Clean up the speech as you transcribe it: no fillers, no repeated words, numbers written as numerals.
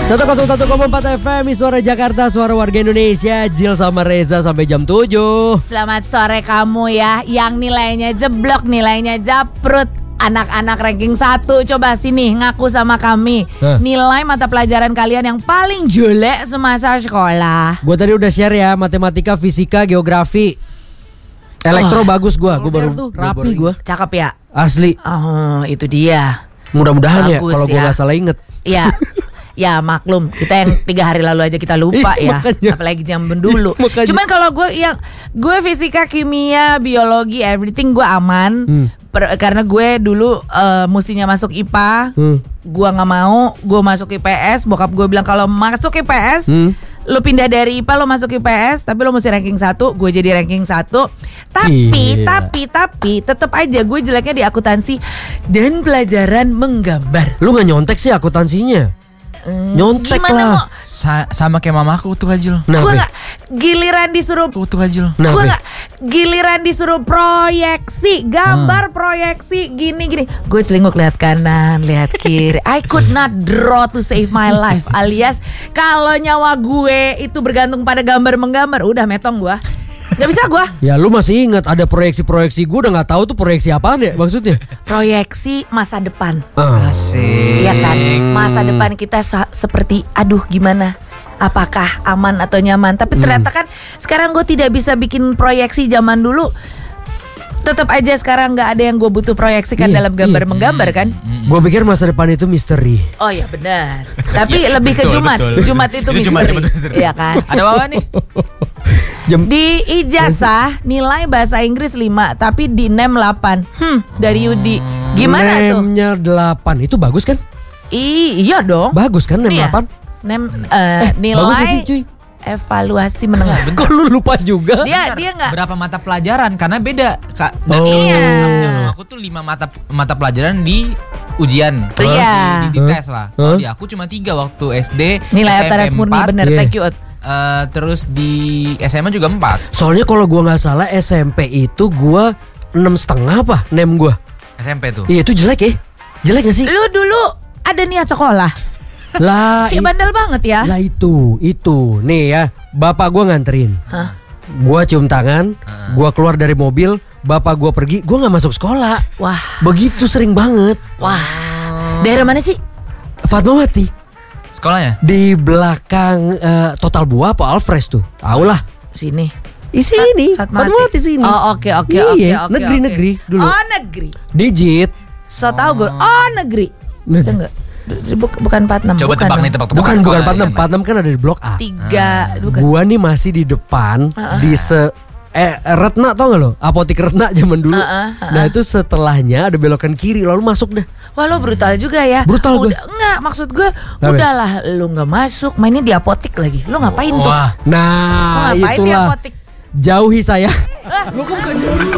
101,4 FM, Suara Jakarta, suara warga Indonesia. Jill sama Reza sampai jam 7. Selamat sore kamu ya, yang nilainya jeblok, nilainya japrut. Anak-anak ranking 1, coba sini ngaku sama kami. Nilai mata pelajaran kalian yang paling jelek semasa sekolah. Gue tadi udah share ya, matematika, fisika, geografi. Elektro bagus gue baru rapi gue. Cakep ya? Asli. Oh, itu dia. Mudah-mudahan Bagus ya, kalau gue ya. gak salah inget. Iya. Ya maklum, kita yang 3 hari lalu aja kita lupa ya. Makanya. Apalagi zaman dulu. Makanya. Cuman kalau gue fisika, kimia, biologi, everything gue aman. Karena gue dulu mestinya masuk IPA. Gue gak mau, gue masuk IPS. Bokap gue bilang kalau masuk IPS lo pindah dari IPA lo masuk IPS, tapi lo mesti ranking 1. Gue jadi ranking 1. Tapi tetap aja gue jeleknya di akuntansi dan pelajaran menggambar. Lu gak nyontek sih akuntansinya? Nyontek Gimana lah. mau? Sama kayak mamaku tuh Hajil. Nah, Gue gak giliran disuruh Nah, gue gak giliran disuruh proyeksi gambar, proyeksi gini. Gue selingkuh lihat kanan, lihat kiri. I could not draw to save my life. Alias kalau nyawa gue itu bergantung pada gambar menggambar, udah metong gue. Gak bisa gue. Ya lu masih ingat ada proyeksi-proyeksi, gue udah gak tahu tuh proyeksi apaan ya maksudnya. Proyeksi masa depan. Asik. Iya kan, masa depan kita seperti aduh gimana, apakah aman atau nyaman. Tapi ternyata kan sekarang gue tidak bisa bikin proyeksi zaman dulu. Tetap aja sekarang gak ada yang gue butuh proyeksikan dalam gambar menggambar kan. Gue pikir masa depan itu misteri. Oh ya benar. Tapi lebih ke betul, Jumat. betul. Jumat itu Itu Jumat, misteri. misteri. Iya kan. Ada Wawa nih. Di ijazah nilai bahasa Inggris 5, tapi di NEM 8. Dari Yudi. Gimana tuh? NEM-nya 8, itu bagus kan? Iya dong. Bagus kan NEM Iya. 8? NEM Bagus gak sih nilai cuy? evaluasi menengah. Kok lu lupa juga? Dia nggak. Berapa mata pelajaran? Karena beda Kak. Oh. Iya. Aku tuh 5 mata pelajaran di ujian. Iya. Di tes lah. Kalau di aku cuma 3 waktu SD. Nilai SMP Taras Murni 4, bener. Iya. Thank you. terus di SMA juga 4. Soalnya kalau gua nggak salah SMP itu gua 6,5 apa NEM gua. SMP tuh. Iya itu jelek ya? Jelek gak sih? Lu dulu ada niat sekolah? Lah Kayak bandel banget ya. Lah itu nih ya, bapak gua nganterin. Gua cium tangan, gua keluar dari mobil, bapak gua pergi, gua nggak masuk sekolah. Wah. Begitu sering banget. Wah. Daerah mana sih? Fatmawati Sekolahnya? di belakang Total Buah apa Alfres tuh. Tahu lah. Sini. Di sini. Fatmawati sini. Oh oke. Iya, negeri dulu. Oh negeri. Digit. So tau gue. Oh negeri. Nah. Itu enggak. Bukan 46. Coba bukan tebak dong. nih, tebak. Bukan sekolah 46. ya, 46 kan ada di blok A. 3. Bukan. Gua nih masih di depan di Retna, tau gak lo? Apotik Retna zaman dulu. Nah itu setelahnya ada belokan kiri, lalu masuk dah. Wah lo brutal juga ya. Brutal gue. Enggak, maksud gue udahlah lu gak masuk, mainnya di apotik lagi. Lu ngapain tuh? Wah. Lu Nah ngapain di itulah. apotik? Jauhi saya. Lu kok bukan jauhi?